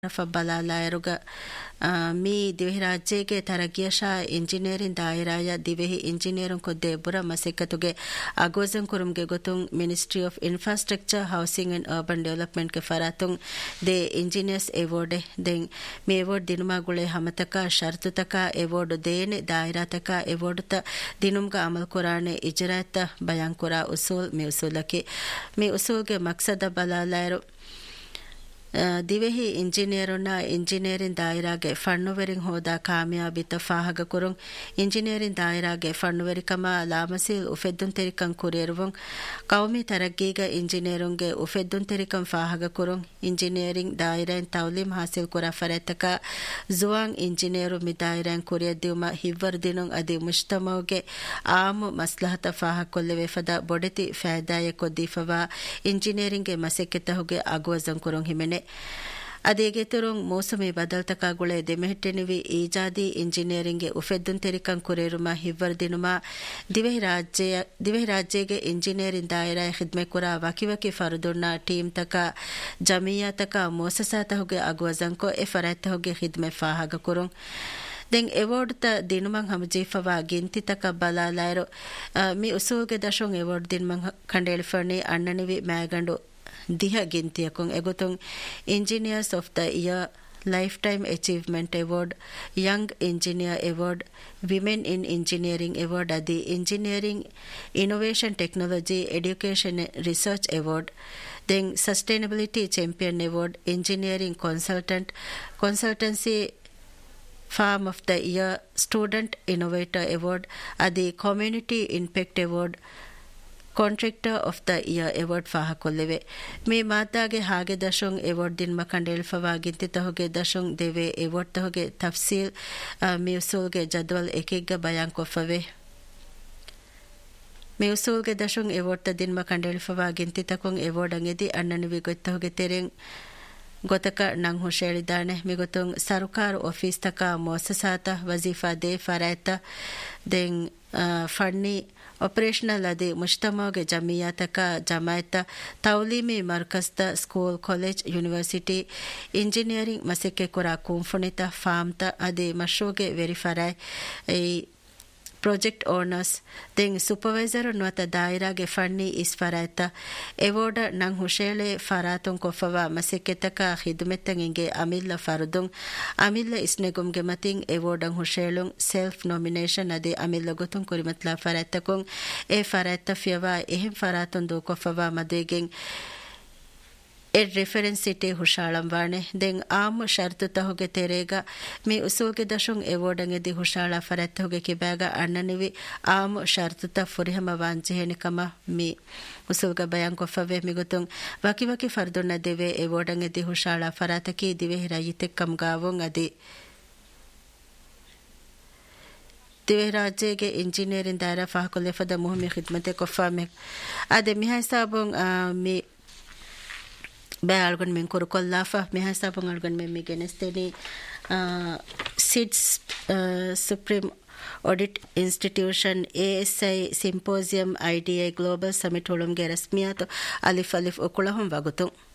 ಫಬ್ಬಲಾಲಾಯರುಗ me ದಿವೆಹಿ ರಾಜ್ಯಗೆ ತರಗಿಯಶಾ engineering ದಾಯಿರಾಯ ದಿವೆಹಿ engineering ಕೊದ್ದೆ ಬುರ ಮಸೆಕ್ಕತುಗೆ ಅಗೋಜಂ ಕುರುಮ್ಗೆ ಗೊತ್ತುಂ ministry of infrastructure housing and urban development ಗೆ ಫರಾತುಂ ದೆ engineers award ದೆಂ May award ದಿನುಮಾಗುಳೆ ಹಮತಕ ಶರ್ತುತಕ award ದೇನೆ ದಾಯಿರಾತಕ award ತ ದಿನುಮ್ಗ ಅಮಲ್ ಕುರಾನೆ ಇಜರಾತ ಬಯಾನ್ ಕುರಾ ಉಸೂಲ್ ಮಿ ಉಸೂಲಕಿ ಮಿ ಉಸೂಲ್ಗೆ ಮಕ್ಸದ ಬಲಾಲಾಯರು ದಿವೆಹಿ ಇಂಜಿನಿಯರುನ್ನ engineering ದಾಯಿರಾಗೆ ಫಣ್ಣುವೆರಿಂಗ್ ಹೋದ ಕಾಮಯಾಬಿತ ಫಾಹಗ ಕುರುಂ engineering ದಾಯಿರಾಗೆ ಫಣ್ಣುವೆರಿಕಮ ಲಾಮಸೀಲ್ ಉಫೆದ್ದುನ್ ತೆರಿಕಂ ಕುರಿಯರುವುಂ ಕೌಮಿ ತರಗ್ಗೀಗ ಇಂಜಿನಿಯರುಂಗೆ ಉಫೆದ್ದುನ್ ತೆರಿಕಂ ಫಾಹಗ ಕುರುಂ engineering ದಾಯಿರಾನ್ ತೌಲೀಮ್ ಹಾಸಿಲ್ ಕುರ ಫರೆತಕ Zhuang engineer ಮಿ ದಾಯಿರಾನ್ ಕುರಿಯದ್ದಿಯುಮ ಹಿವ್ವರ್ ದಿನುಂ ಅದಿ ಮುಜ್ತಮೌಗೆ ಆಮು ಮಸ್ಲಹತ ಫಾಹಗ ಕೊಲ್ಲೆವೆ ಫದ ಬೊಡೆತಿ ಫಾಯ್ದಾಯ ಕೊದ್ದೀಫವಾ ಇಂಜಿನಿಯರಿಂಗ್ಗೆ ಮಸೆಕ್ಕೆತಹುಗೆ ಅಗುವಜಂ ಕುರುಂ ಹಿಮೆನೆ ಅದೇಗೆ ತುರುಂ ಮೋಸಮಿ ಬದಲ್ತಕಾಗುಳೆ ದೆಮೆಹೆಟ್ಟೆನಿವಿ ಈಜಾದಿ ಇಂಜಿನಿಯರಿಂಗ್ಗೆ ಉಫೆದ್ದುನ್ ತೆರಿಕಂ ಕುರೇರುಮ ಹಿವ್ವರ್ ದಿನುಮ ದಿವೆಹಿ ರಾಜ್ಯಗೆ engineering ದಾಯಿರಾಯ ಖಿದ್ಮೆ ಕುರ ವಕಿವಕಿ ಫರುದುನ್ನ team ತಕ ಜಮಿಯಾ ತಕ ಮೋಸಸಾತಹುಗೆ ಅಗುವಜಂಕೊ A ಫರೈತಹುಗೆ ಖಿದ್ಮೆ ಫಾಹಗ ಕುರುಂ then award ತ ದಿನುಮಂ ಹಮಜೀಫವಾ ಗಿಂತಿ ತಕ ಬಲಾಲಾಯರು ಮಿ ಉಸೂಲ್ಗೆ ದಶುಂ award ದಿನುಮಂ ಕಂಡೇಳಿಫರ್ನಿ ಅಣ್ಣನಿವಿ ಮ್ಯಾಗಂಡು ದಿಹ ಗಿಂತಿಯಕುಂ ಎಗುತುಂ engineers of the year life time achievement award Young engineer award women in engineering award ಅದಿ engineering innovation technology education research award then sustainability champion award engineering consultancy form of the year student innovator award ಅದಿ community impact award contractor of the year award ಫಾಹ ಕೊಲ್ಲೆವೆ May ಮಾತಾಗೆ ಹಾಗೆ ದಶುಂ award ದಿನ್ಮ ಕಂಡೇಳ್ಫವಾ ಗಿಂತಿ ತಹುಗೆ ದಶುಂ Deve award ತಹುಗೆ ತಫ್ಸೀಲ್ ಮ್ಯೂಸೂಲ್ಗೆ ಜದ್ವಲ್ ಏಕಿಗ್ಗ ಬಯಾನ್ ಕೊಫವೆ ಮ್ಯೂಸೂಲ್ಗೆ ದಶುಂ award ತ ದಿನ್ಮ ಕಂಡೇಳ್ಫವಾ ಗಿಂತಿ ತಕುಂ award ಅಂಗೆದಿ ಅಣ್ಣನಿವಿ ಗೊತ್ತಹುಗೆ ತೆರೆಂ ಗೊತಕ ನಂ ಹುಷೇಳಿದ್ದಾನೆ ಮಿಗೊತ್ತುಂ ಸರ್ಕಾರ office ತಕ ಮೋಸಸಾತ ವಜೀಫಾ they ಫರಾಯ್ತ then ಫಣ್ಣಿ operational ಅದಿ ಮುಜ್ತಮಾಗೆ ಜಮಿಯಾತಕ ಜಮಾಯತ ತೌಲೀಮಿ ಮರ್ಕಸ್ತ school college university engineering ಮಸಿಕೆ ಕುರ ಕುಂಫುಣಿತ ಫಾಮ್ತ ಅದಿ ಮಶ್ರೂಗೆ ವೆರಿಫರಾಯ್ ಈ project owners then supervisor ನುವತ ದಾಯಿರಾಗೆ ಫಣ್ಣಿ is ಫರಾಯ್ತ ಎವೋರ್ಡ ನಂ ಹುಷೇಳೆ ಫರಾತುಂ ಕೊಫವಾ ಮಸಿಕೆತಕ ಖಿದ್ಮೆತ್ತಂ ಇಂಗೆ ಅಮಿಲ್ಲ ಫರುದುಂ ಅಮಿಲ್ಲ ಇಸ್ನೆಗುಮ್ಗೆ ಮತಿಂ ಎವೋರ್ಡಂ ಹುಷೇಳುಂ ಸೆಲ್ಫ್ ನಾಮಿನೇಷನ್ ಅದಿ ಅಮಿಲ್ಲ ಗೊತುಂ ಕುರಿಮತ್ಲಾ ಫರಾಯ್ತಕುಂ ಎ ಫರಾಯ್ತ ಫಿಯವಾ ಎಹೆಂ ಫರಾತುಂ ದು ಕೊಫವಾ ಮದುವೆಗೆಂ A reference city ಹುಷಾಳಂ ವಾಣೆ then am ಶರ್ತು ತಹುಗೆ ತೆರೆಗ me ಉಸೂಲ್ಗೆ ದಶುಂ ಎವೋರ್ಡಂಗೆ the ಹುಷಾಳ ಫರತ್ ತಹುಗೆ ಕಿಬಾಗ ಅಣ್ಣನಿವಿ am ಶರ್ತು ತ ಫುರಿಹಮ ವಾಂಜೆಹೆನಿಕಮ ಮಿ ಉಸೂಲ್ಗ ಬಯಾನ್ ಕೊಫವೆ ಮಿಗುತುಂ ವಕಿ ಫರ್ದುನ್ನ ದೇವೆ ಎವೋರ್ಡಂಗೆ ದಿ ಹುಷಾಳ ಫರಾತಕಿ ದಿವೆ ಹಿರಾಯಿತೆಕ್ಕಂ ಗಾವುಂ ಅದಿ ದಿವೆ ರಾಜ್ಯಗೆ ಇಂಜಿನಿಯರಿಂಗ್ ದಾಯರಾ ಫಾಹಕೊಲ್ಲೆ ಫದ ಮುಹಮ್ಮಿ ಖಿದ್ಮತೆ ಕೊಫಾಮೆ ಅದೆ ಮಿಹಾಯ್ ಸಾಬುಂ ಮಿ ಬೆ ಅಳ್ಗೊಂಡು ಮೆಂಗೆ ಕೊರುಕೊಲ್ಲಾಫ ಮೆಹಸಾಬಂಗ್ ಅಳ್ಗೊಂಡು ಮೆಮ್ಮಿ ಗೆನೆಸ್ತೇನೆ seeds supreme audit institution ASI symposium IDI global summit ಹೊಳಂಗೆ ರಸ್ಮಿಯಾತು Alif ಉಕುಳ ಹೊಂವಾಗುತ್ತು